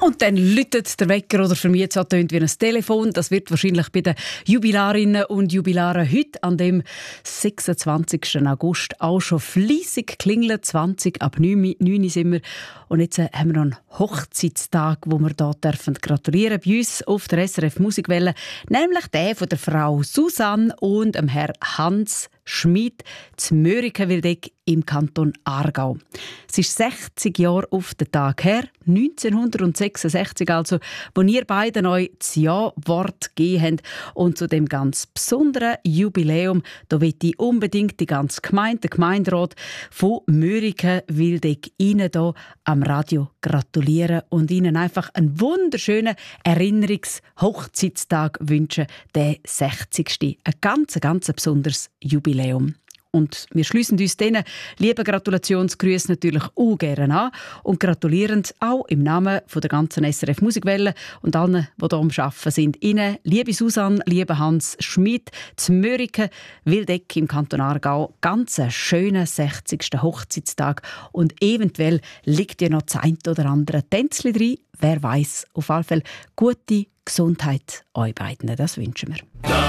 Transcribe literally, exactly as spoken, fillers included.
Und dann läutet der Wecker oder für mich jetzt tönt wie ein Telefon. Das wird wahrscheinlich bei den Jubilarinnen und Jubilaren heute an dem sechsundzwanzigsten August auch schon fleissig klingeln. zwanzig ab neun Uhr sind wir. Und jetzt haben wir noch einen Hochzeitstag, wo wir hier dürfen gratulieren bei uns auf der S R F Musikwelle. Nämlich der von der Frau Susanne und dem Herrn Hans Schmid zu Mörike-Wildeck im Kanton Aargau. Es ist sechzig Jahre auf den Tag her, neunzehnhundertsechsundsechzig also, wo ihr beiden euch das Ja-Wort gegeben habt. Und zu dem ganz besonderen Jubiläum, da will ich unbedingt die ganze Gemeinde, der Gemeinderat von Mörike-Wildeck Ihnen hier am Radio gratulieren und Ihnen einfach einen wunderschönen Erinnerungs-Hochzeitstag wünschen, der sechzigste Ein ganz, ganz besonderes Jubiläum. Und wir schliessen uns diesen lieben Gratulationsgrüßen natürlich auch gerne an und gratulieren auch im Namen von der ganzen S R F Musikwelle und allen, die hier am Arbeiten sind. Ihnen, liebe Susanne, lieber Hans Schmid, zu Mörike, Wildeck im Kanton Aargau, ganz einen schönen sechzigsten Hochzeitstag und eventuell liegt ja noch das eine oder andere Tänzchen drin. Wer weiß, auf jeden Fall gute Gesundheit euch beiden. Das wünschen wir.